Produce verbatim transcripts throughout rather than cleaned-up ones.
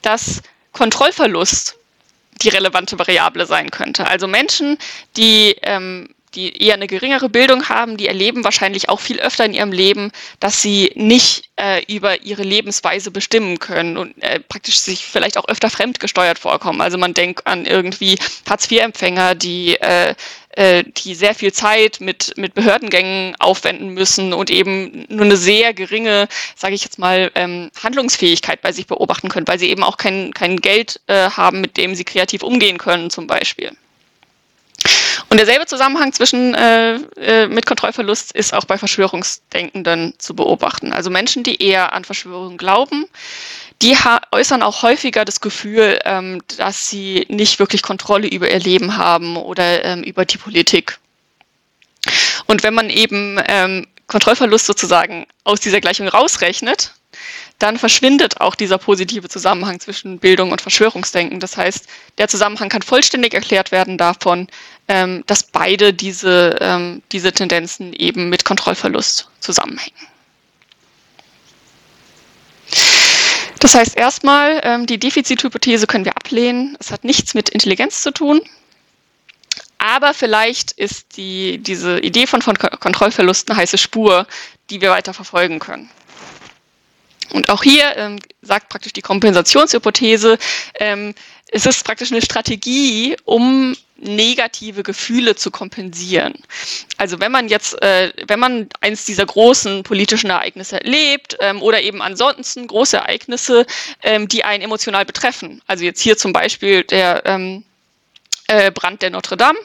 dass Kontrollverlust die relevante Variable sein könnte. Also Menschen, die, ähm, die eher eine geringere Bildung haben, die erleben wahrscheinlich auch viel öfter in ihrem Leben, dass sie nicht äh, über ihre Lebensweise bestimmen können und äh, praktisch sich vielleicht auch öfter fremdgesteuert vorkommen. Also man denkt an irgendwie Hartz-vier-Empfänger, die äh, die sehr viel Zeit mit, mit Behördengängen aufwenden müssen und eben nur eine sehr geringe, sage ich jetzt mal, ähm, Handlungsfähigkeit bei sich beobachten können, weil sie eben auch kein, kein Geld äh, haben, mit dem sie kreativ umgehen können zum Beispiel. Und derselbe Zusammenhang zwischen äh, äh, mit Kontrollverlust ist auch bei Verschwörungsdenkenden zu beobachten. Also Menschen, die eher an Verschwörungen glauben, die ha- äußern auch häufiger das Gefühl, ähm, dass sie nicht wirklich Kontrolle über ihr Leben haben oder ähm, über die Politik. Und wenn man eben ähm, Kontrollverlust sozusagen aus dieser Gleichung rausrechnet, dann verschwindet auch dieser positive Zusammenhang zwischen Bildung und Verschwörungsdenken. Das heißt, der Zusammenhang kann vollständig erklärt werden davon, ähm, dass beide diese, ähm, diese Tendenzen eben mit Kontrollverlust zusammenhängen. Das heißt erstmal, ähm, die Defizithypothese können wir ablehnen. Es hat nichts mit Intelligenz zu tun. Aber vielleicht ist die, diese Idee von, von Kontrollverlust eine heiße Spur, die wir weiter verfolgen können. Und auch hier ähm, sagt praktisch die Kompensationshypothese, ähm, es ist praktisch eine Strategie, um negative Gefühle zu kompensieren. Also wenn man jetzt, äh, wenn man eins dieser großen politischen Ereignisse erlebt ähm, oder eben ansonsten große Ereignisse, ähm, die einen emotional betreffen. Also jetzt hier zum Beispiel der ähm, äh, Brand der Notre Dame.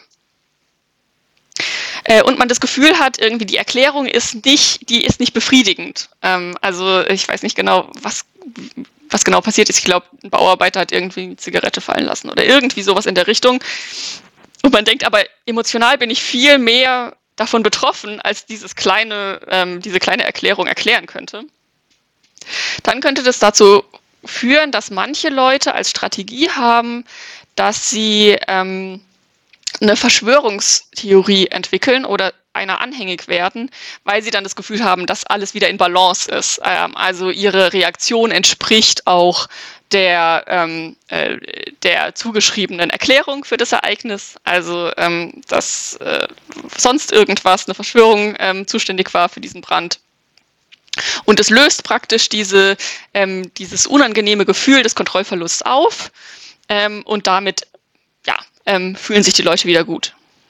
Äh, und man das Gefühl hat, irgendwie die Erklärung ist nicht, die ist nicht befriedigend. Ähm, also ich weiß nicht genau, was was genau passiert ist. Ich glaube, ein Bauarbeiter hat irgendwie eine Zigarette fallen lassen oder irgendwie sowas in der Richtung. Und man denkt, aber emotional bin ich viel mehr davon betroffen, als dieses kleine, ähm, diese kleine Erklärung erklären könnte. Dann könnte das dazu führen, dass manche Leute als Strategie haben, dass sie ähm, eine Verschwörungstheorie entwickeln oder einer anhängig werden, weil sie dann das Gefühl haben, dass alles wieder in Balance ist. Ähm, also ihre Reaktion entspricht auch der, ähm, äh, der zugeschriebenen Erklärung für das Ereignis. Also ähm, dass äh, sonst irgendwas, eine Verschwörung ähm, zuständig war für diesen Brand. Und es löst praktisch diese, ähm, dieses unangenehme Gefühl des Kontrollverlusts auf ähm, und damit ja, ähm, fühlen sich die Leute wieder gut.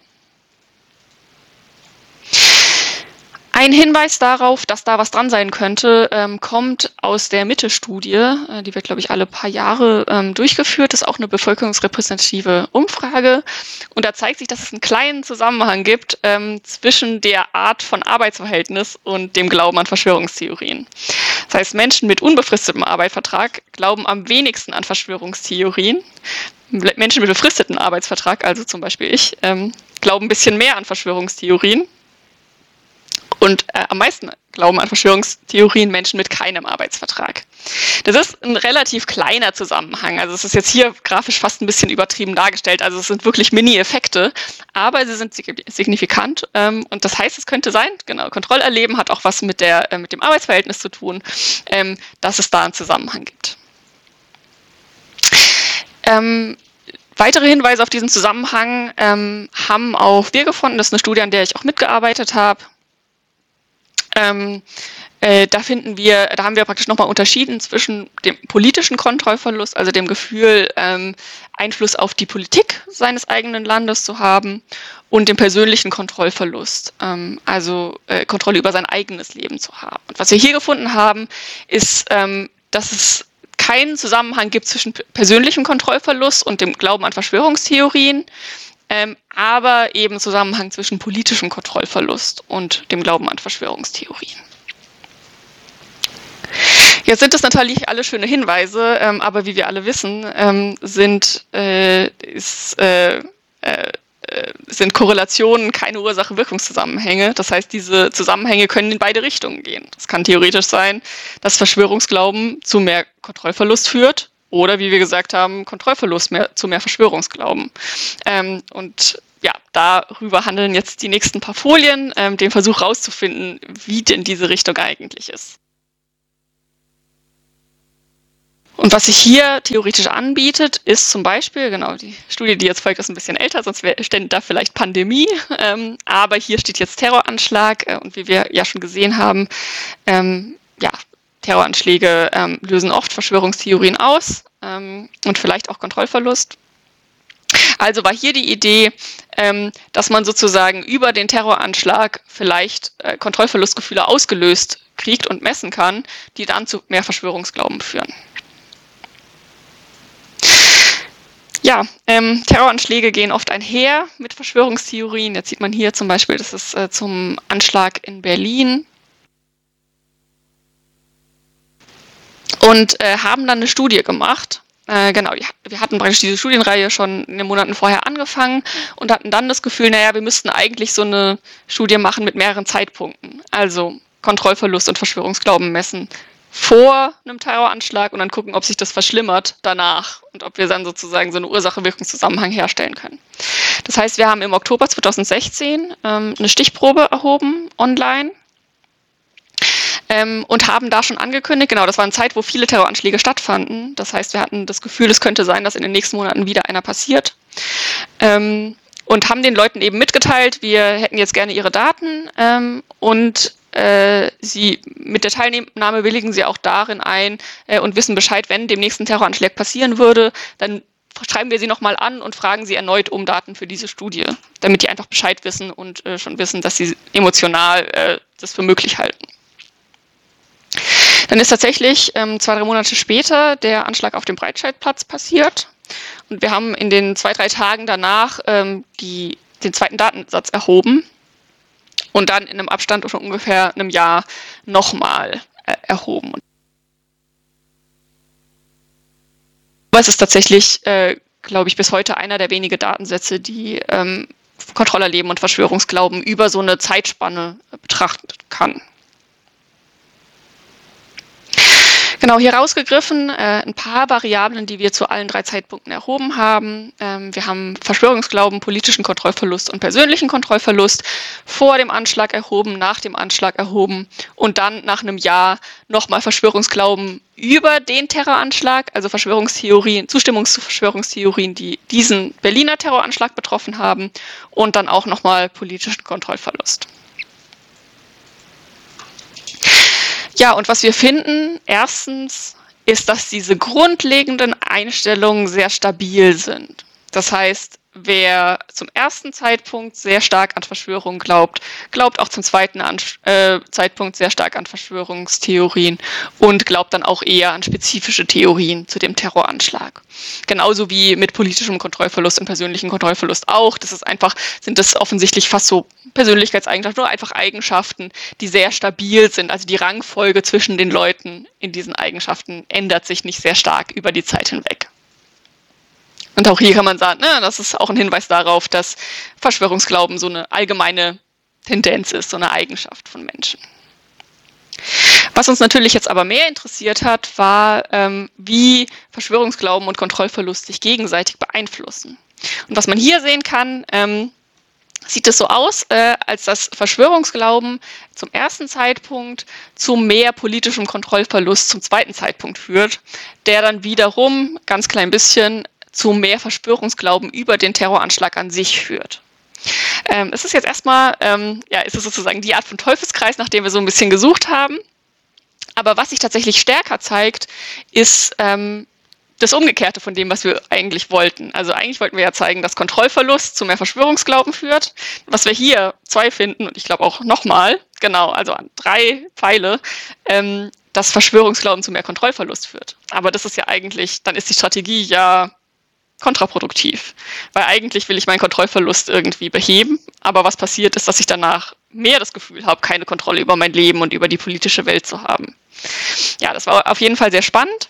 Ein Hinweis darauf, dass da was dran sein könnte, ähm, kommt aus der Mitte-Studie. Äh, die wird, glaube ich, alle paar Jahre ähm, durchgeführt. Das ist auch eine bevölkerungsrepräsentative Umfrage. Und da zeigt sich, dass es einen kleinen Zusammenhang gibt ähm, zwischen der Art von Arbeitsverhältnis und dem Glauben an Verschwörungstheorien. Das heißt, Menschen mit unbefristetem Arbeitsvertrag glauben am wenigsten an Verschwörungstheorien. Menschen mit befristetem Arbeitsvertrag, also zum Beispiel ich, ähm, glauben ein bisschen mehr an Verschwörungstheorien. Und äh, am meisten glauben an Verschwörungstheorien Menschen mit keinem Arbeitsvertrag. Das ist ein relativ kleiner Zusammenhang. Also es ist jetzt hier grafisch fast ein bisschen übertrieben dargestellt. Also es sind wirklich Mini-Effekte, aber sie sind signifikant. Ähm, und das heißt, es könnte sein, genau, Kontrollerleben hat auch was mit, der, äh, mit dem Arbeitsverhältnis zu tun, ähm, dass es da einen Zusammenhang gibt. Ähm, Weitere Hinweise auf diesen Zusammenhang ähm, haben auch wir gefunden. Das ist eine Studie, an der ich auch mitgearbeitet habe. Ähm, äh, da finden wir, da haben wir praktisch nochmal unterschieden zwischen dem politischen Kontrollverlust, also dem Gefühl, ähm, Einfluss auf die Politik seines eigenen Landes zu haben, und dem persönlichen Kontrollverlust, ähm, also äh, Kontrolle über sein eigenes Leben zu haben. Und was wir hier gefunden haben, ist, ähm, dass es keinen Zusammenhang gibt zwischen persönlichem Kontrollverlust und dem Glauben an Verschwörungstheorien, Ähm, aber eben Zusammenhang zwischen politischem Kontrollverlust und dem Glauben an Verschwörungstheorien. Jetzt sind das natürlich alle schöne Hinweise, ähm, aber wie wir alle wissen, ähm, sind, äh, ist, äh, äh, sind Korrelationen keine Ursache-Wirkungszusammenhänge. Das heißt, diese Zusammenhänge können in beide Richtungen gehen. Es kann theoretisch sein, dass Verschwörungsglauben zu mehr Kontrollverlust führt, oder, wie wir gesagt haben, Kontrollverlust mehr, zu mehr Verschwörungsglauben. Ähm, und ja, darüber handeln jetzt die nächsten paar Folien, ähm, den Versuch herauszufinden, wie denn diese Richtung eigentlich ist. Und was sich hier theoretisch anbietet, ist zum Beispiel, genau, die Studie, die jetzt folgt, ist ein bisschen älter, sonst stände da vielleicht Pandemie. Ähm, aber hier steht jetzt Terroranschlag äh, und wie wir ja schon gesehen haben, ähm, ja, Terroranschläge ähm, lösen oft Verschwörungstheorien aus ähm, und vielleicht auch Kontrollverlust. Also war hier die Idee, ähm, dass man sozusagen über den Terroranschlag vielleicht äh, Kontrollverlustgefühle ausgelöst kriegt und messen kann, die dann zu mehr Verschwörungsglauben führen. Ja, ähm, Terroranschläge gehen oft einher mit Verschwörungstheorien. Jetzt sieht man hier zum Beispiel, das ist äh, zum Anschlag in Berlin. Und äh, haben dann eine Studie gemacht. Äh, genau, die, wir hatten praktisch diese Studienreihe schon in den Monaten vorher angefangen und hatten dann das Gefühl, naja, wir müssten eigentlich so eine Studie machen mit mehreren Zeitpunkten. Also Kontrollverlust und Verschwörungsglauben messen vor einem Terroranschlag und dann gucken, ob sich das verschlimmert danach und ob wir dann sozusagen so eine Ursache-Wirkungszusammenhang herstellen können. Das heißt, wir haben im Oktober zweitausendsechzehn ähm, eine Stichprobe erhoben online ähm, und haben da schon angekündigt, genau, das war eine Zeit, wo viele Terroranschläge stattfanden. Das heißt, wir hatten das Gefühl, es könnte sein, dass in den nächsten Monaten wieder einer passiert. Ähm, und haben den Leuten eben mitgeteilt, wir hätten jetzt gerne ihre Daten ähm, und Sie, mit der Teilnahme willigen sie auch darin ein äh, und wissen Bescheid, wenn dem nächsten Terroranschlag passieren würde, dann schreiben wir sie nochmal an und fragen sie erneut um Daten für diese Studie, damit die einfach Bescheid wissen und äh, schon wissen, dass sie emotional äh, das für möglich halten. Dann ist tatsächlich ähm, zwei, drei Monate später der Anschlag auf dem Breitscheidplatz passiert und wir haben in den zwei, drei Tagen danach ähm, die, den zweiten Datensatz erhoben. Und dann in einem Abstand von ungefähr einem Jahr nochmal äh, erhoben. Aber es ist tatsächlich, äh, glaube ich, bis heute einer der wenigen Datensätze, die ähm, Kontrollerleben und Verschwörungsglauben über so eine Zeitspanne betrachten kann. Genau, hier rausgegriffen äh, ein paar Variablen, die wir zu allen drei Zeitpunkten erhoben haben. Ähm, wir haben Verschwörungsglauben, politischen Kontrollverlust und persönlichen Kontrollverlust vor dem Anschlag erhoben, nach dem Anschlag erhoben und dann nach einem Jahr nochmal Verschwörungsglauben über den Terroranschlag, also Verschwörungstheorien, Zustimmung zu Verschwörungstheorien, die diesen Berliner Terroranschlag betroffen haben und dann auch nochmal politischen Kontrollverlust. Ja, und was wir finden, erstens, ist, dass diese grundlegenden Einstellungen sehr stabil sind. Das heißt, wer zum ersten Zeitpunkt sehr stark an Verschwörungen glaubt, glaubt auch zum zweiten an, äh, Zeitpunkt sehr stark an Verschwörungstheorien und glaubt dann auch eher an spezifische Theorien zu dem Terroranschlag. Genauso wie mit politischem Kontrollverlust und persönlichem Kontrollverlust auch. Das ist einfach, sind das offensichtlich fast so Persönlichkeitseigenschaften oder einfach Eigenschaften, die sehr stabil sind. Also die Rangfolge zwischen den Leuten in diesen Eigenschaften ändert sich nicht sehr stark über die Zeit hinweg. Und auch hier kann man sagen, ne, das ist auch ein Hinweis darauf, dass Verschwörungsglauben so eine allgemeine Tendenz ist, so eine Eigenschaft von Menschen. Was uns natürlich jetzt aber mehr interessiert hat, war, ähm, wie Verschwörungsglauben und Kontrollverlust sich gegenseitig beeinflussen. Und was man hier sehen kann, ähm, sieht es so aus, äh, als dass Verschwörungsglauben zum ersten Zeitpunkt zu mehr politischem Kontrollverlust zum zweiten Zeitpunkt führt, der dann wiederum ganz klein bisschen zu mehr Verschwörungsglauben über den Terroranschlag an sich führt. Ähm, es ist jetzt erstmal, ähm, ja, es ist sozusagen die Art von Teufelskreis, nach dem wir so ein bisschen gesucht haben. Aber was sich tatsächlich stärker zeigt, ist ähm, das Umgekehrte von dem, was wir eigentlich wollten. Also eigentlich wollten wir ja zeigen, dass Kontrollverlust zu mehr Verschwörungsglauben führt. Was wir hier zwei finden, und ich glaube auch nochmal, genau, also an drei Pfeile, ähm, dass Verschwörungsglauben zu mehr Kontrollverlust führt. Aber das ist ja eigentlich, dann ist die Strategie ja kontraproduktiv, weil eigentlich will ich meinen Kontrollverlust irgendwie beheben, aber was passiert ist, dass ich danach mehr das Gefühl habe, keine Kontrolle über mein Leben und über die politische Welt zu haben. Ja, das war auf jeden Fall sehr spannend.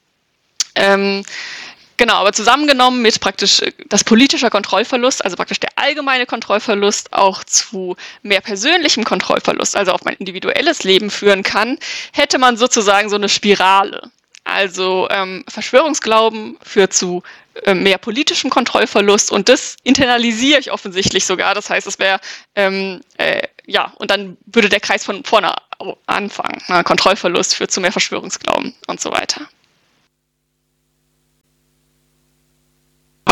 Ähm, genau, aber zusammengenommen mit praktisch das politische Kontrollverlust, also praktisch der allgemeine Kontrollverlust auch zu mehr persönlichem Kontrollverlust, also auf mein individuelles Leben führen kann, hätte man sozusagen so eine Spirale. Also ähm, Verschwörungsglauben führt zu äh, mehr politischem Kontrollverlust und das internalisiere ich offensichtlich sogar. Das heißt, es wäre, ähm, äh, ja, und dann würde der Kreis von vorne anfangen. Na, Kontrollverlust führt zu mehr Verschwörungsglauben und so weiter.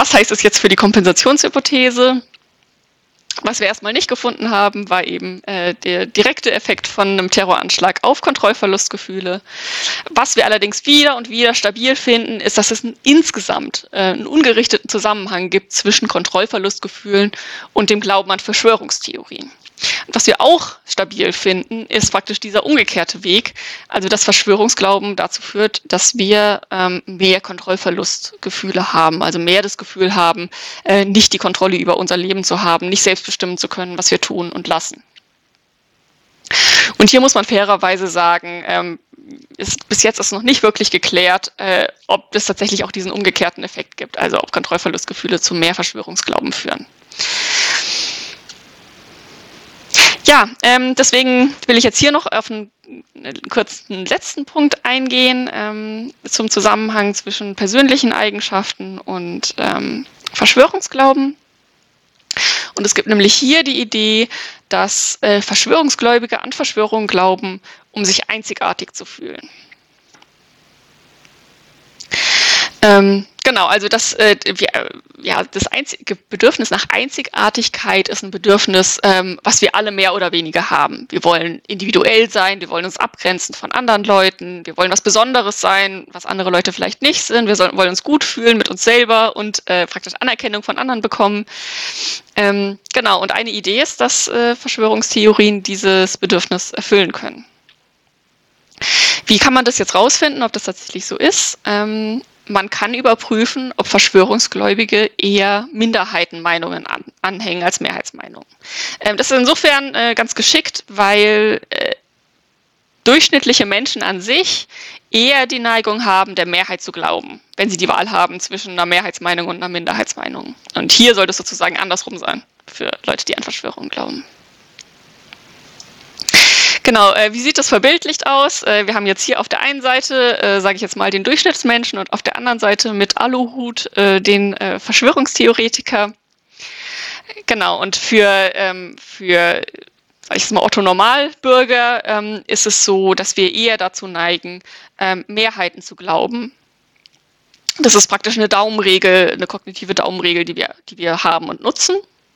was heißt es jetzt für die Kompensationshypothese? Was wir erstmal nicht gefunden haben, war eben äh, der direkte Effekt von einem Terroranschlag auf Kontrollverlustgefühle. Was wir allerdings wieder und wieder stabil finden, ist, dass es ein, insgesamt äh, einen ungerichteten Zusammenhang gibt zwischen Kontrollverlustgefühlen und dem Glauben an Verschwörungstheorien. Was wir auch stabil finden, ist praktisch dieser umgekehrte Weg, also dass Verschwörungsglauben dazu führt, dass wir ähm, mehr Kontrollverlustgefühle haben, also mehr das Gefühl haben, äh, nicht die Kontrolle über unser Leben zu haben, nicht selbst bestimmen zu können, was wir tun und lassen. Und hier muss man fairerweise sagen, ähm, ist, bis jetzt ist noch nicht wirklich geklärt, äh, ob es tatsächlich auch diesen umgekehrten Effekt gibt, also ob Kontrollverlustgefühle zu mehr Verschwörungsglauben führen. Ja, ähm, deswegen will ich jetzt hier noch auf einen, einen kurzen letzten Punkt eingehen, ähm, zum Zusammenhang zwischen persönlichen Eigenschaften und ähm, Verschwörungsglauben. Und es gibt nämlich hier die Idee, dass äh, Verschwörungsgläubige an Verschwörungen glauben, um sich einzigartig zu fühlen. Ähm, genau, also das, äh, wir, ja, das einzige Bedürfnis nach Einzigartigkeit ist ein Bedürfnis, ähm, was wir alle mehr oder weniger haben. Wir wollen individuell sein, wir wollen uns abgrenzen von anderen Leuten, wir wollen was Besonderes sein, was andere Leute vielleicht nicht sind, wir sollen, wollen uns gut fühlen mit uns selber und äh, praktisch Anerkennung von anderen bekommen. Ähm, genau, und eine Idee ist, dass äh, Verschwörungstheorien dieses Bedürfnis erfüllen können. Wie kann man das jetzt rausfinden, ob das tatsächlich so ist? Ähm, Man kann überprüfen, ob Verschwörungsgläubige eher Minderheitenmeinungen an, anhängen als Mehrheitsmeinungen. Ähm, das ist insofern äh, ganz geschickt, weil äh, durchschnittliche Menschen an sich eher die Neigung haben, der Mehrheit zu glauben, wenn sie die Wahl haben zwischen einer Mehrheitsmeinung und einer Minderheitsmeinung. Und hier sollte es sozusagen andersrum sein für Leute, die an Verschwörungen glauben. Genau, äh, wie sieht das verbildlicht aus? Äh, wir haben jetzt hier auf der einen Seite, äh, sage ich jetzt mal, den Durchschnittsmenschen und auf der anderen Seite mit Aluhut äh, den äh, Verschwörungstheoretiker. Genau, und für, ähm, für sag ich jetzt mal, Otto-Normalbürger ähm, ist es so, dass wir eher dazu neigen, ähm, Mehrheiten zu glauben. Das ist praktisch eine Daumenregel, eine kognitive Daumenregel, die wir, die wir haben und nutzen.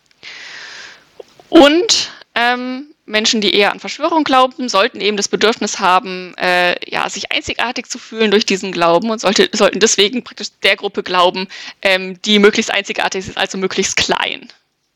Und ähm, Menschen, die eher an Verschwörung glauben, sollten eben das Bedürfnis haben, äh, ja, sich einzigartig zu fühlen durch diesen Glauben und sollte, sollten deswegen praktisch der Gruppe glauben, ähm, die möglichst einzigartig ist, also möglichst klein.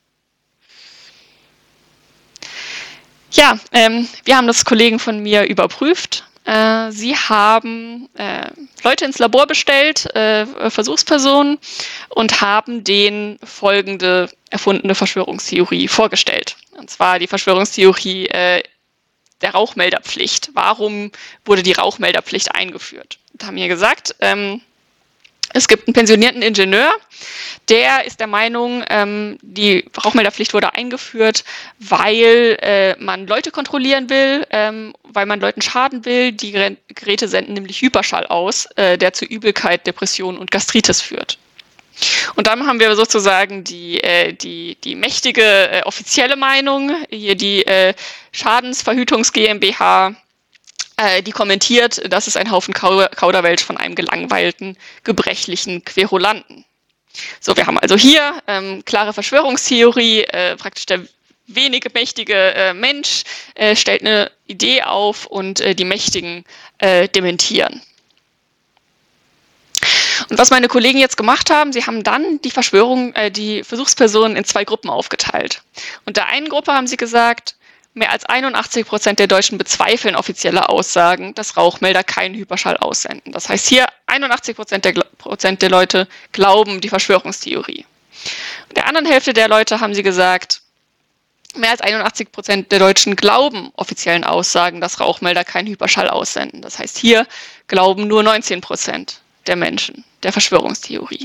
Ja, ähm, wir haben das Kollegen von mir überprüft. Äh, sie haben äh, Leute ins Labor bestellt, äh, Versuchspersonen, und haben denen folgende erfundene Verschwörungstheorie vorgestellt. Und zwar die Verschwörungstheorie äh, der Rauchmelderpflicht. Warum wurde die Rauchmelderpflicht eingeführt? Und haben hier gesagt, ähm, es gibt einen pensionierten Ingenieur, der ist der Meinung, ähm, die Rauchmelderpflicht wurde eingeführt, weil äh, man Leute kontrollieren will, ähm, weil man Leuten schaden will. Die Geräte senden nämlich Hyperschall aus, äh, der zu Übelkeit, Depression und Gastritis führt. Und dann haben wir sozusagen die, äh, die, die mächtige äh, offizielle Meinung, hier die äh, Schadensverhütungs GmbH, äh, die kommentiert, das ist ein Haufen Kauderwelsch von einem gelangweilten, gebrechlichen Querulanten. So, wir haben also hier ähm, klare Verschwörungstheorie, äh, praktisch der wenige mächtige äh, Mensch äh, stellt eine Idee auf und äh, die Mächtigen äh, dementieren. Und was meine Kollegen jetzt gemacht haben, sie haben dann die Verschwörung, äh, die Versuchspersonen in zwei Gruppen aufgeteilt. Und der einen Gruppe haben sie gesagt, mehr als einundachtzig Prozent der Deutschen bezweifeln offizielle Aussagen, dass Rauchmelder keinen Hyperschall aussenden. Das heißt hier, einundachtzig Prozent der, Prozent der Leute glauben die Verschwörungstheorie. Und der anderen Hälfte der Leute haben sie gesagt, mehr als einundachtzig Prozent der Deutschen glauben offiziellen Aussagen, dass Rauchmelder keinen Hyperschall aussenden. Das heißt hier glauben nur neunzehn Prozent der Menschen der Verschwörungstheorie.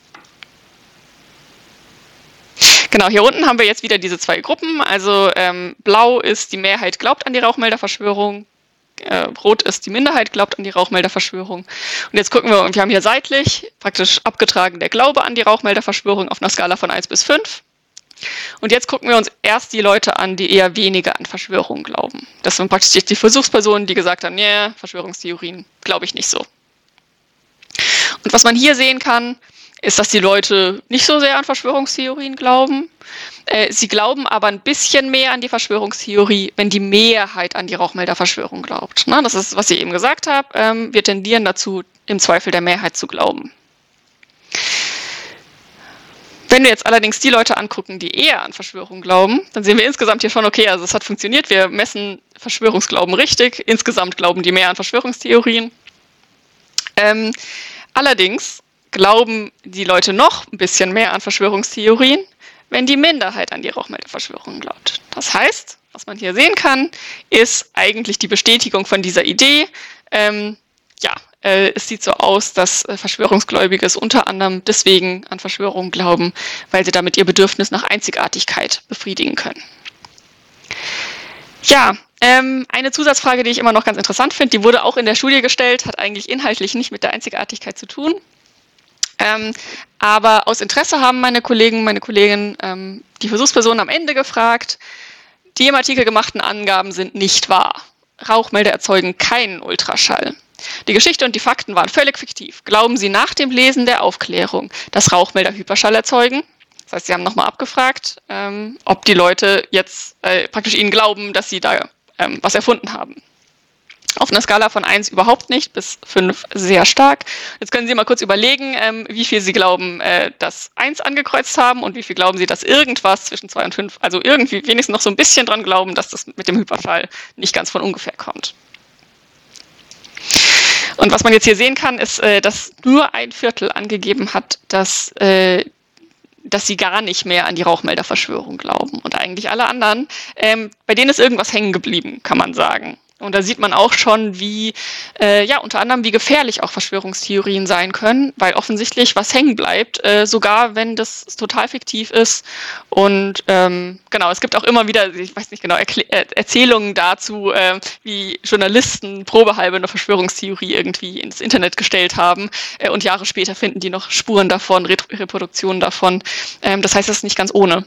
Genau, hier unten haben wir jetzt wieder diese zwei Gruppen. Also ähm, blau ist die Mehrheit glaubt an die Rauchmelderverschwörung, äh, rot ist die Minderheit glaubt an die Rauchmelderverschwörung. Und jetzt gucken wir, wir haben hier seitlich praktisch abgetragen der Glaube an die Rauchmelderverschwörung auf einer Skala von eins bis fünf. Und jetzt gucken wir uns erst die Leute an, die eher weniger an Verschwörungen glauben. Das sind praktisch die Versuchspersonen, die gesagt haben, nee, Verschwörungstheorien glaube ich nicht so. Und was man hier sehen kann, ist, dass die Leute nicht so sehr an Verschwörungstheorien glauben. Äh, sie glauben aber ein bisschen mehr an die Verschwörungstheorie, wenn die Mehrheit an die Rauchmelderverschwörung glaubt. Na, das ist, was ich eben gesagt habe. Ähm, wir tendieren dazu, im Zweifel der Mehrheit zu glauben. Wenn wir jetzt allerdings die Leute angucken, die eher an Verschwörung glauben, dann sehen wir insgesamt hier schon, okay, also es hat funktioniert, wir messen Verschwörungsglauben richtig, insgesamt glauben die mehr an Verschwörungstheorien. Ähm, allerdings glauben die Leute noch ein bisschen mehr an Verschwörungstheorien, wenn die Minderheit an die Rauchmelderverschwörung glaubt. Das heißt, was man hier sehen kann, ist eigentlich die Bestätigung von dieser Idee. Ähm, ja, äh, es sieht so aus, dass äh, Verschwörungsgläubige es unter anderem deswegen an Verschwörungen glauben, weil sie damit ihr Bedürfnis nach Einzigartigkeit befriedigen können. Ja, ähm, eine Zusatzfrage, die ich immer noch ganz interessant finde, die wurde auch in der Studie gestellt, hat eigentlich inhaltlich nicht mit der Einzigartigkeit zu tun. Ähm, aber aus Interesse haben meine Kollegen, meine Kolleginnen ähm, die Versuchspersonen am Ende gefragt, die im Artikel gemachten Angaben sind nicht wahr. Rauchmelder erzeugen keinen Ultraschall. Die Geschichte und die Fakten waren völlig fiktiv. Glauben Sie nach dem Lesen der Aufklärung, dass Rauchmelder Hyperschall erzeugen? Das heißt, Sie haben nochmal abgefragt, ähm, ob die Leute jetzt äh, praktisch Ihnen glauben, dass Sie da ähm, was erfunden haben. Auf einer Skala von eins überhaupt nicht bis fünf sehr stark. Jetzt können Sie mal kurz überlegen, ähm, wie viel Sie glauben, äh, dass eins angekreuzt haben und wie viel glauben Sie, dass irgendwas zwischen zwei und fünf, also irgendwie wenigstens noch so ein bisschen dran glauben, dass das mit dem Hyperschall nicht ganz von ungefähr kommt. Und was man jetzt hier sehen kann, ist, äh, dass nur ein Viertel angegeben hat, dass, äh, dass sie gar nicht mehr an die Rauchmelderverschwörung glauben. Und eigentlich alle anderen, ähm, bei denen ist irgendwas hängen geblieben, kann man sagen. Und da sieht man auch schon, wie, äh, ja, unter anderem, wie gefährlich auch Verschwörungstheorien sein können, weil offensichtlich was hängen bleibt, äh, sogar wenn das total fiktiv ist. Und ähm, genau, es gibt auch immer wieder, ich weiß nicht genau, Erklä- äh, Erzählungen dazu, äh, wie Journalisten probehalbe eine Verschwörungstheorie irgendwie ins Internet gestellt haben äh, und Jahre später finden die noch Spuren davon, Ret- Reproduktionen davon. Ähm, das heißt, das ist nicht ganz ohne.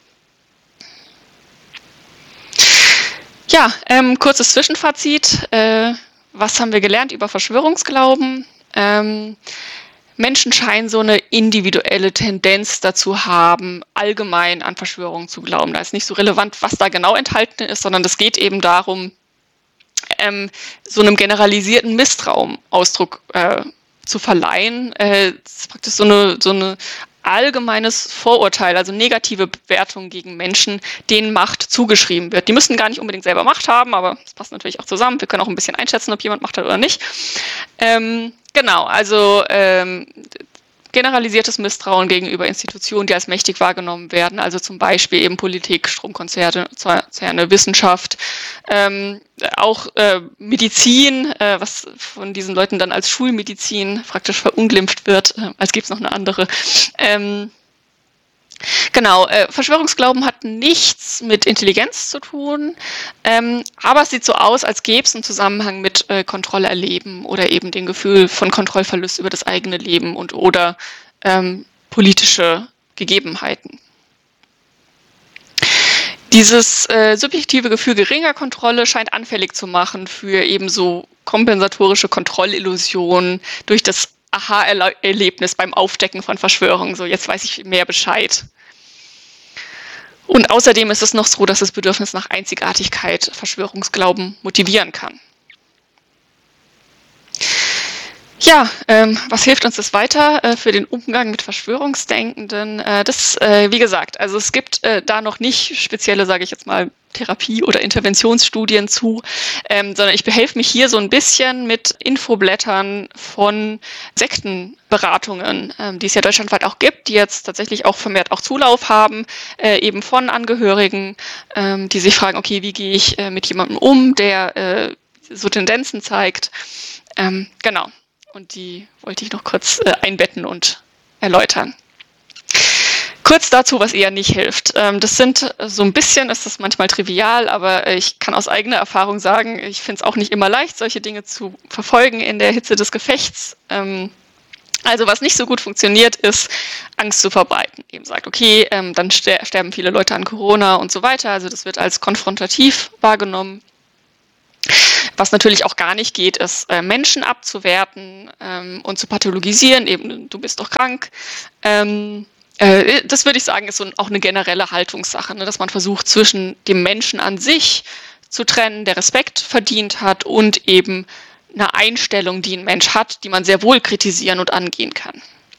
Ja, ähm, kurzes Zwischenfazit. Äh, was haben wir gelernt über Verschwörungsglauben? Ähm, Menschen scheinen so eine individuelle Tendenz dazu haben, allgemein an Verschwörungen zu glauben. Da ist nicht so relevant, was da genau enthalten ist, sondern es geht eben darum, ähm, so einem generalisierten Misstrauen Ausdruck äh, zu verleihen. Äh, das ist praktisch so eine, so eine allgemeines Vorurteil, also negative Bewertung gegen Menschen, denen Macht zugeschrieben wird. Die müssen gar nicht unbedingt selber Macht haben, aber das passt natürlich auch zusammen. Wir können auch ein bisschen einschätzen, ob jemand Macht hat oder nicht. Ähm, genau, also ähm, generalisiertes Misstrauen gegenüber Institutionen, die als mächtig wahrgenommen werden, also zum Beispiel eben Politik, Stromkonzerne, Konzerne, Wissenschaft, ähm, auch äh, Medizin, äh, was von diesen Leuten dann als Schulmedizin praktisch verunglimpft wird, äh, als gäbe es noch eine andere. Ähm, Genau, äh, Verschwörungsglauben hat nichts mit Intelligenz zu tun, ähm, aber es sieht so aus, als gäbe es einen Zusammenhang mit äh, Kontrolle erleben oder eben dem Gefühl von Kontrollverlust über das eigene Leben und oder ähm, politische Gegebenheiten. Dieses äh, subjektive Gefühl geringer Kontrolle scheint anfällig zu machen für eben so kompensatorische Kontrollillusionen durch das Aha-Erlebnis beim Aufdecken von Verschwörungen. So, jetzt weiß ich mehr Bescheid. Und außerdem ist es noch so, dass das Bedürfnis nach Einzigartigkeit Verschwörungsglauben motivieren kann. Ja, ähm, was hilft uns das weiter äh, für den Umgang mit Verschwörungsdenkenden? Äh, das, äh, wie gesagt, also es gibt äh, da noch nicht spezielle, sage ich jetzt mal, Therapie- oder Interventionsstudien zu, ähm, sondern ich behelfe mich hier so ein bisschen mit Infoblättern von Sektenberatungen, ähm, die es ja deutschlandweit auch gibt, die jetzt tatsächlich auch vermehrt auch Zulauf haben, äh, eben von Angehörigen, ähm, die sich fragen, okay, wie gehe ich äh, mit jemandem um, der äh, so Tendenzen zeigt. Ähm, genau. Und die wollte ich noch kurz äh, einbetten und erläutern. Kurz dazu, was eher nicht hilft. Ähm, das sind so ein bisschen, ist das manchmal trivial, aber ich kann aus eigener Erfahrung sagen, ich finde es auch nicht immer leicht, solche Dinge zu verfolgen in der Hitze des Gefechts. Ähm, also was nicht so gut funktioniert, ist Angst zu verbreiten. Eben sagt, okay, ähm, dann ster- sterben viele Leute an Corona und so weiter. Also das wird als konfrontativ wahrgenommen. Was natürlich auch gar nicht geht, ist äh, Menschen abzuwerten ähm, und zu pathologisieren, eben du bist doch krank. Ähm, äh, das würde ich sagen, ist so auch eine generelle Haltungssache, ne, dass man versucht, zwischen dem Menschen an sich zu trennen, der Respekt verdient hat, und eben eine Einstellung, die ein Mensch hat, die man sehr wohl kritisieren und angehen kann.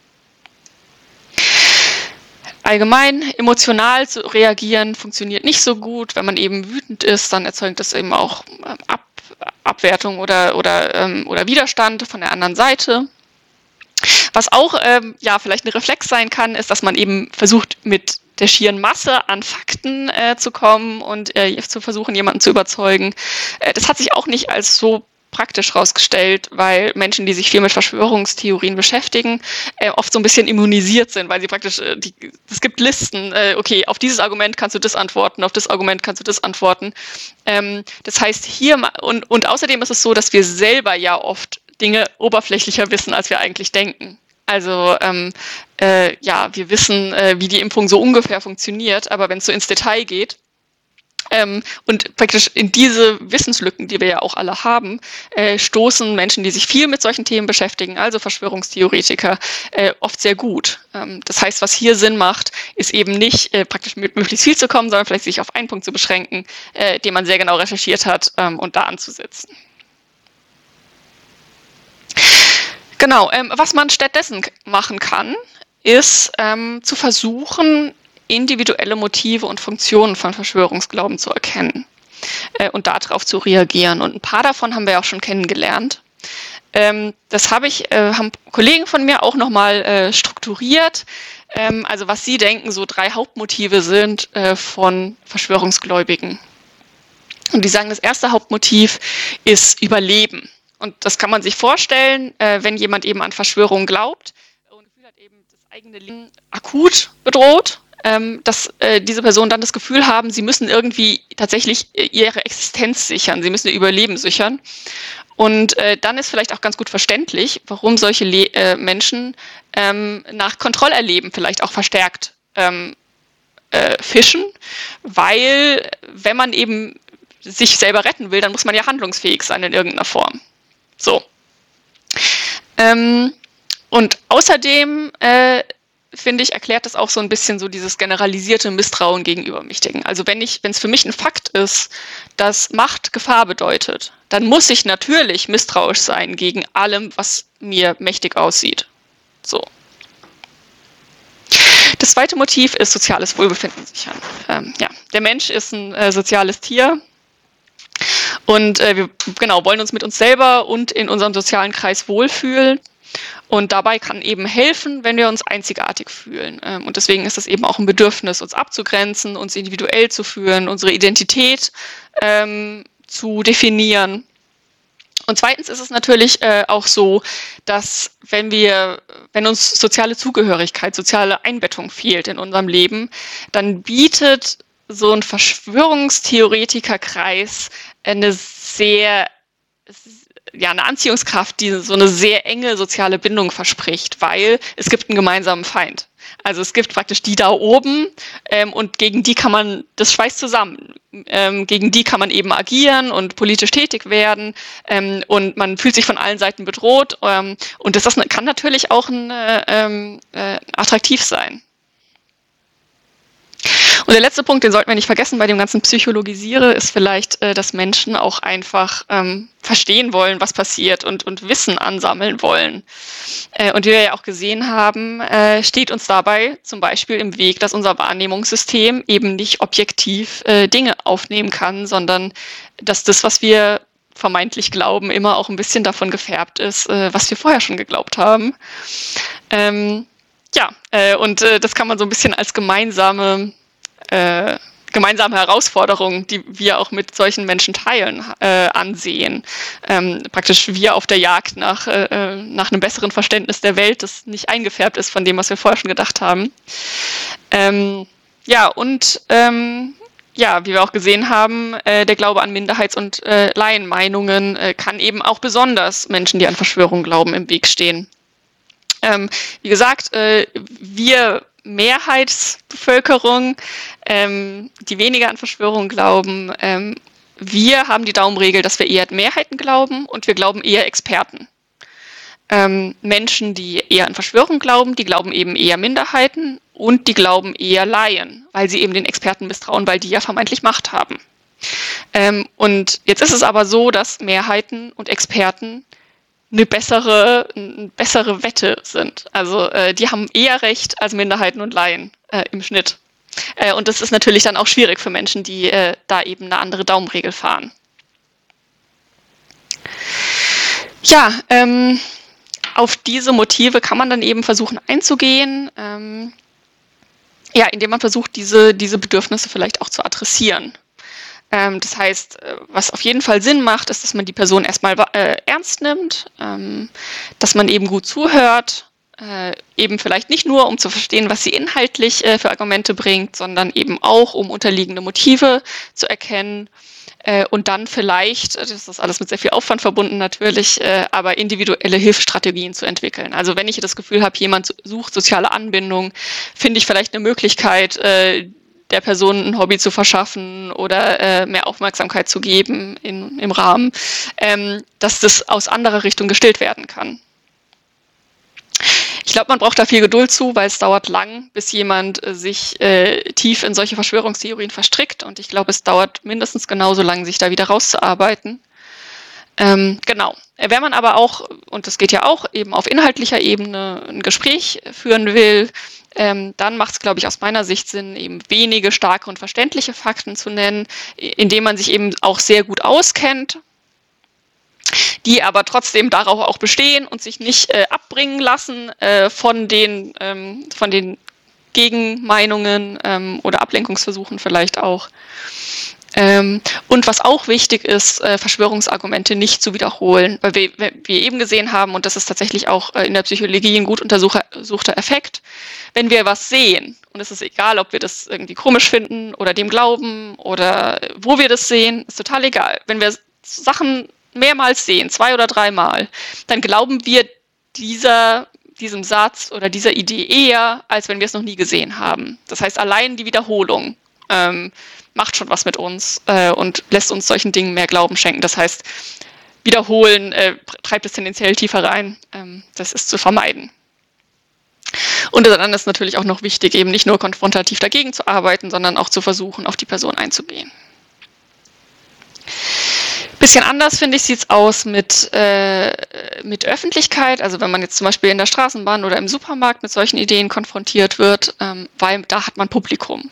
Allgemein emotional zu reagieren funktioniert nicht so gut. Wenn man eben wütend ist, dann erzeugt das eben auch Ab Abwertung oder, oder, ähm, oder Widerstand von der anderen Seite. Was auch ähm, ja, vielleicht ein Reflex sein kann, ist, dass man eben versucht, mit der schieren Masse an Fakten äh, zu kommen und äh, zu versuchen, jemanden zu überzeugen. Äh, das hat sich auch nicht als so praktisch herausgestellt, weil Menschen, die sich viel mit Verschwörungstheorien beschäftigen, äh, oft so ein bisschen immunisiert sind, weil sie praktisch, äh, die, es gibt Listen, äh, okay, auf dieses Argument kannst du das antworten, auf das Argument kannst du das antworten. Ähm, das heißt hier, und, und außerdem ist es so, dass wir selber ja oft Dinge oberflächlicher wissen, als wir eigentlich denken. Also ähm, äh, ja, wir wissen, äh, wie die Impfung so ungefähr funktioniert, aber wenn es so ins Detail geht, Ähm, und praktisch in diese Wissenslücken, die wir ja auch alle haben, äh, stoßen Menschen, die sich viel mit solchen Themen beschäftigen, also Verschwörungstheoretiker, äh, oft sehr gut. Ähm, das heißt, was hier Sinn macht, ist eben nicht äh, praktisch mit möglichst viel zu kommen, sondern vielleicht sich auf einen Punkt zu beschränken, äh, den man sehr genau recherchiert hat, ähm, und da anzusetzen. Genau, ähm, was man stattdessen machen kann, ist ähm, zu versuchen, individuelle Motive und Funktionen von Verschwörungsglauben zu erkennen äh, und darauf zu reagieren. Und ein paar davon haben wir auch schon kennengelernt. Ähm, das habe ich, äh, haben Kollegen von mir auch nochmal äh, strukturiert. Ähm, also was sie denken, so drei Hauptmotive sind äh, von Verschwörungsgläubigen. Und die sagen, das erste Hauptmotiv ist Überleben. Und das kann man sich vorstellen, äh, wenn jemand eben an Verschwörungen glaubt und das Gefühl hat, eben das eigene Leben akut bedroht, ähm, dass äh, diese Personen dann das Gefühl haben, sie müssen irgendwie tatsächlich ihre Existenz sichern, sie müssen ihr Überleben sichern. Und äh, dann ist vielleicht auch ganz gut verständlich, warum solche Le äh, Menschen ähm, nach Kontrollerleben vielleicht auch verstärkt ähm, äh, fischen, weil wenn man eben sich selber retten will, dann muss man ja handlungsfähig sein in irgendeiner Form. So. Ähm, und außerdem äh, finde ich, erklärt das auch so ein bisschen so dieses generalisierte Misstrauen gegenüber Mächtigen. Also wenn ich, wenn es für mich ein Fakt ist, dass Macht Gefahr bedeutet, dann muss ich natürlich misstrauisch sein gegen allem, was mir mächtig aussieht. So. Das zweite Motiv ist soziales Wohlbefinden sichern. Ähm, ja, der Mensch ist ein äh, soziales Tier. Und äh, wir genau, wollen uns mit uns selber und in unserem sozialen Kreis wohlfühlen. Und dabei kann eben helfen, wenn wir uns einzigartig fühlen. Ähm, und deswegen ist es eben auch ein Bedürfnis, uns abzugrenzen, uns individuell zu fühlen, unsere Identität ähm, zu definieren. Und zweitens ist es natürlich äh, auch so, dass wenn wir, wenn uns soziale Zugehörigkeit, soziale Einbettung fehlt in unserem Leben, dann bietet so ein Verschwörungstheoretikerkreis eine sehr, ja, eine Anziehungskraft, die so eine sehr enge soziale Bindung verspricht, weil es gibt einen gemeinsamen Feind. Also es gibt praktisch die da oben ähm, und gegen die kann man, das schweißt zusammen, ähm, gegen die kann man eben agieren und politisch tätig werden ähm, und man fühlt sich von allen Seiten bedroht ähm, und das, das kann natürlich auch ein, äh, äh, attraktiv sein. Und der letzte Punkt, den sollten wir nicht vergessen bei dem ganzen Psychologisiere, ist vielleicht, äh, dass Menschen auch einfach ähm, verstehen wollen, was passiert und, und Wissen ansammeln wollen. Äh, und wie wir ja auch gesehen haben, äh, steht uns dabei zum Beispiel im Weg, dass unser Wahrnehmungssystem eben nicht objektiv äh, Dinge aufnehmen kann, sondern dass das, was wir vermeintlich glauben, immer auch ein bisschen davon gefärbt ist, äh, was wir vorher schon geglaubt haben. Ähm, ja, äh, und äh, das kann man so ein bisschen als gemeinsame Äh, gemeinsame Herausforderungen, die wir auch mit solchen Menschen teilen, äh, ansehen. Ähm, praktisch wir auf der Jagd nach, äh, nach einem besseren Verständnis der Welt, das nicht eingefärbt ist von dem, was wir vorher schon gedacht haben. Ähm, ja, und ähm, ja, wie wir auch gesehen haben, äh, der Glaube an Minderheits- und äh, Laienmeinungen äh, kann eben auch besonders Menschen, die an Verschwörungen glauben, im Weg stehen. Ähm, wie gesagt, äh, wir Mehrheitsbevölkerung, ähm, die weniger an Verschwörungen glauben, ähm, wir haben die Daumenregel, dass wir eher Mehrheiten glauben und wir glauben eher Experten. Ähm, Menschen, die eher an Verschwörung glauben, die glauben eben eher Minderheiten und die glauben eher Laien, weil sie eben den Experten misstrauen, weil die ja vermeintlich Macht haben. Ähm, und jetzt ist es aber so, dass Mehrheiten und Experten eine bessere, eine bessere Wette sind. Also äh, die haben eher Recht als Minderheiten und Laien äh, im Schnitt. Äh, und das ist natürlich dann auch schwierig für Menschen, die äh, da eben eine andere Daumenregel fahren. Ja, ähm, auf diese Motive kann man dann eben versuchen einzugehen, ähm, ja, indem man versucht, diese, diese Bedürfnisse vielleicht auch zu adressieren. Ähm, das heißt, was auf jeden Fall Sinn macht, ist, dass man die Person erstmal äh, ernst nimmt, ähm, dass man eben gut zuhört, äh, eben vielleicht nicht nur, um zu verstehen, was sie inhaltlich äh, für Argumente bringt, sondern eben auch, um unterliegende Motive zu erkennen. Äh, und dann vielleicht, das ist alles mit sehr viel Aufwand verbunden natürlich, äh, aber individuelle Hilfsstrategien zu entwickeln. Also wenn ich das Gefühl habe, jemand sucht soziale Anbindung, finde ich vielleicht eine Möglichkeit, äh, der Person ein Hobby zu verschaffen oder äh, mehr Aufmerksamkeit zu geben in, im Rahmen, ähm, dass das aus anderer Richtung gestillt werden kann. Ich glaube, man braucht da viel Geduld zu, weil es dauert lang, bis jemand äh, sich äh, tief in solche Verschwörungstheorien verstrickt. Und ich glaube, es dauert mindestens genauso lang, sich da wieder rauszuarbeiten. Ähm, genau. Wenn man aber auch, und das geht ja auch, eben auf inhaltlicher Ebene ein Gespräch führen will, ähm, dann macht es, glaube ich, aus meiner Sicht Sinn, eben wenige starke und verständliche Fakten zu nennen, indem man sich eben auch sehr gut auskennt, die aber trotzdem darauf auch bestehen und sich nicht äh, abbringen lassen äh, von den, ähm, von den Gegenmeinungen ähm, oder Ablenkungsversuchen vielleicht auch. Ähm, und was auch wichtig ist, äh, Verschwörungsargumente nicht zu wiederholen, weil wir, wir eben gesehen haben, und das ist tatsächlich auch äh, in der Psychologie ein gut untersuchter Effekt, wenn wir was sehen, und es ist egal, ob wir das irgendwie komisch finden oder dem glauben oder wo wir das sehen, ist total egal. Wenn wir Sachen mehrmals sehen, zwei oder dreimal, dann glauben wir dieser, diesem Satz oder dieser Idee eher, als wenn wir es noch nie gesehen haben. Das heißt, allein die Wiederholung ähm, macht schon was mit uns äh, und lässt uns solchen Dingen mehr Glauben schenken. Das heißt, wiederholen äh, treibt es tendenziell tiefer rein. Ähm, das ist zu vermeiden. Und dann ist natürlich auch noch wichtig, eben nicht nur konfrontativ dagegen zu arbeiten, sondern auch zu versuchen, auf die Person einzugehen. Bisschen anders, finde ich, sieht es aus mit, äh, mit Öffentlichkeit. Also wenn man jetzt zum Beispiel in der Straßenbahn oder im Supermarkt mit solchen Ideen konfrontiert wird, ähm, weil da hat man Publikum.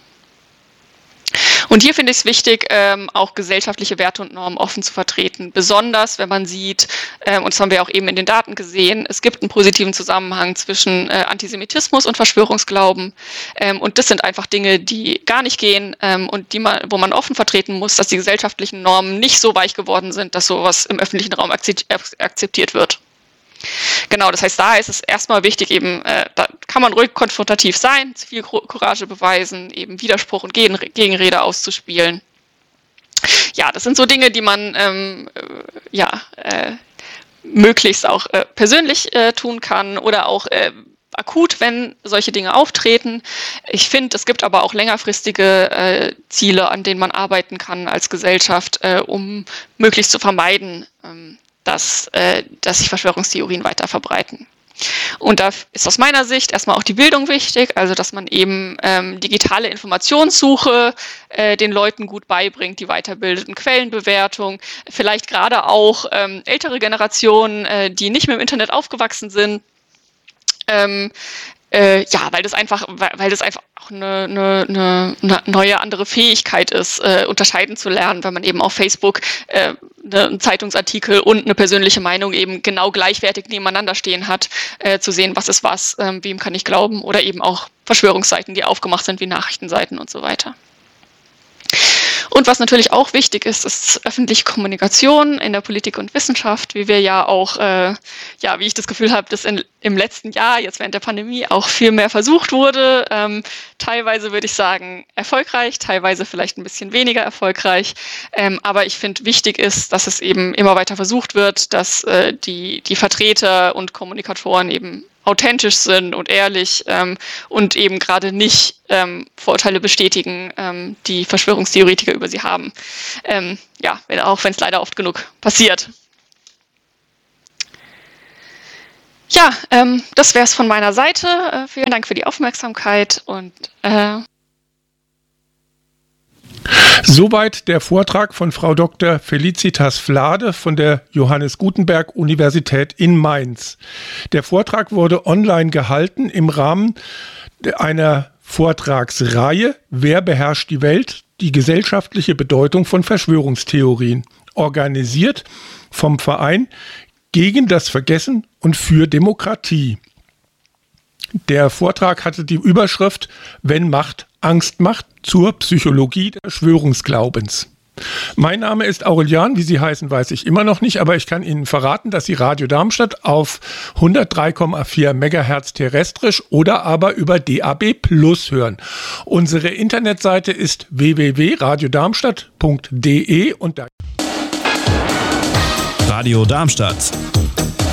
Und hier finde ich es wichtig, ähm, auch gesellschaftliche Werte und Normen offen zu vertreten. Besonders, wenn man sieht, ähm, und das haben wir auch eben in den Daten gesehen, es gibt einen positiven Zusammenhang zwischen äh, Antisemitismus und Verschwörungsglauben. Ähm, und das sind einfach Dinge, die gar nicht gehen ähm, und die man, wo man offen vertreten muss, dass die gesellschaftlichen Normen nicht so weich geworden sind, dass sowas im öffentlichen Raum akzeptiert wird. Genau, das heißt, da ist es erstmal wichtig, eben, äh, da kann man ruhig konfrontativ sein, Zivilcourage beweisen, eben Widerspruch und Gegen Gegenrede auszuspielen. Ja, das sind so Dinge, die man ähm, äh, ja, äh, möglichst auch äh, persönlich äh, tun kann oder auch äh, akut, wenn solche Dinge auftreten. Ich finde, es gibt aber auch längerfristige äh, Ziele, an denen man arbeiten kann als Gesellschaft, äh, um möglichst zu vermeiden, ähm, dass, äh, dass sich Verschwörungstheorien weiter verbreiten. Und da ist aus meiner Sicht erstmal auch die Bildung wichtig, also dass man eben ähm, digitale Informationssuche äh, den Leuten gut beibringt, die weiterbildeten Quellenbewertung, vielleicht gerade auch ähm, ältere Generationen, äh, die nicht mit dem Internet aufgewachsen sind, ähm, Äh, ja, weil das einfach, weil, weil das einfach auch eine, eine, eine neue, andere Fähigkeit ist, äh, unterscheiden zu lernen, wenn man eben auf Facebook äh, eine, einen Zeitungsartikel und eine persönliche Meinung eben genau gleichwertig nebeneinander stehen hat, äh, zu sehen, was ist was, äh, wem kann ich glauben, oder eben auch Verschwörungsseiten, die aufgemacht sind wie Nachrichtenseiten und so weiter. Und was natürlich auch wichtig ist, ist öffentliche Kommunikation in der Politik und Wissenschaft, wie wir ja auch, äh, ja, wie ich das Gefühl habe, dass in, im letzten Jahr, jetzt während der Pandemie, auch viel mehr versucht wurde. Ähm, teilweise würde ich sagen erfolgreich, teilweise vielleicht ein bisschen weniger erfolgreich. Ähm, aber ich finde, wichtig ist, dass es eben immer weiter versucht wird, dass äh, die, die Vertreter und Kommunikatoren eben authentisch sind und ehrlich ähm, und eben gerade nicht ähm, Vorurteile bestätigen, ähm, die Verschwörungstheoretiker über sie haben. Ähm, ja, wenn, auch wenn es leider oft genug passiert. Ja, ähm, das wäre es von meiner Seite. Äh, vielen Dank für die Aufmerksamkeit und äh Soweit der Vortrag von Frau Doktor Felicitas Flade von der Johannes Gutenberg Universität in Mainz. Der Vortrag wurde online gehalten im Rahmen einer Vortragsreihe Wer beherrscht die Welt? Die gesellschaftliche Bedeutung von Verschwörungstheorien, organisiert vom Verein gegen das Vergessen und für Demokratie. Der Vortrag hatte die Überschrift Wenn Macht Angst macht, zur Psychologie des Verschwörungsglaubens. Mein Name ist Aurelian, wie Sie heißen, weiß ich immer noch nicht, aber ich kann Ihnen verraten, dass Sie Radio Darmstadt auf hundertdrei Komma vier Megahertz terrestrisch oder aber über D A B Plus hören. Unsere Internetseite ist w w w punkt radio darmstadt punkt d e und da Radio Darmstadt.